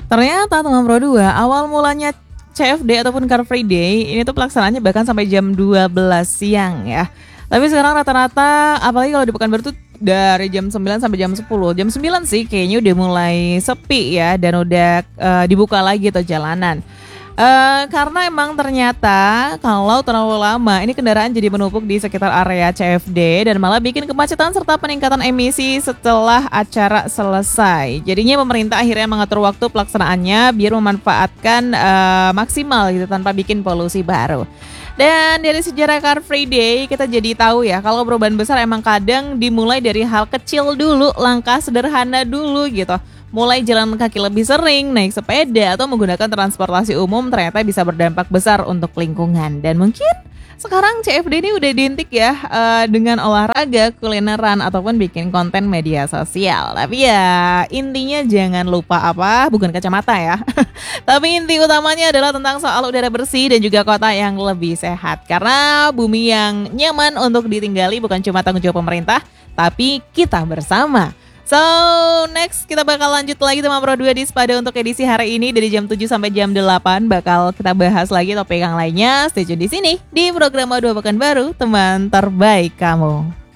Ternyata teman Pro 2, awal mulanya CFD ataupun Car Free Day ini tuh pelaksanaannya bahkan sampai jam 12 siang ya. Tapi sekarang rata-rata apalagi kalau di Pekanbaru tuh dari jam 9 sampai jam 10. Jam 9 sih kayaknya udah mulai sepi ya dan udah dibuka lagi tuh jalanan. Karena emang ternyata kalau terlalu lama ini kendaraan jadi menumpuk di sekitar area CFD dan malah bikin kemacetan serta peningkatan emisi setelah acara selesai. Jadinya pemerintah akhirnya mengatur waktu pelaksanaannya biar memanfaatkan maksimal gitu tanpa bikin polusi baru. Dan dari sejarah Car Free Day kita jadi tahu ya kalau perubahan besar emang kadang dimulai dari hal kecil dulu, langkah sederhana dulu gitu. Mulai jalan kaki lebih sering, naik sepeda, atau menggunakan transportasi umum ternyata bisa berdampak besar untuk lingkungan. Dan mungkin sekarang CFD ini udah identik ya dengan olahraga, kulineran, ataupun bikin konten media sosial. Tapi ya intinya jangan lupa bukan kacamata ya. Tapi inti utamanya adalah tentang soal udara bersih dan juga kota yang lebih sehat. Karena bumi yang nyaman untuk ditinggali bukan cuma tanggung jawab pemerintah, tapi kita bersama. So, next kita bakal lanjut lagi sama Pro 2 Dispada untuk edisi hari ini dari jam 7 sampai jam 8 bakal kita bahas lagi topik yang lainnya. Stay tune di sini di program A2 Pekanbaru, teman terbaik kamu.